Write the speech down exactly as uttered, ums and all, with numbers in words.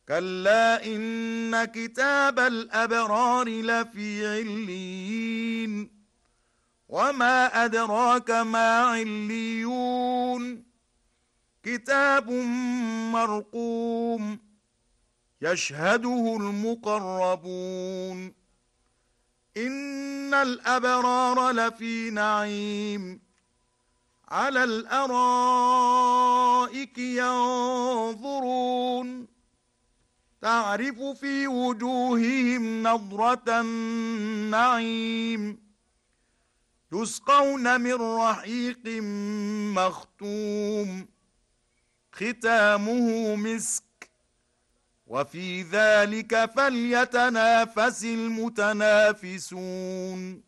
كلا إن كتاب الأبرار لفي عليين وما أدراك ما عليون كتاب مرقوم يشهده المقربون إن الأبرار لفي نعيم على الأرائك ينظرون تعرف في وجوههم نضرة النعيم يسقون من رحيق مختوم ختامه مسك وفي ذلك فليتنافس المتنافسون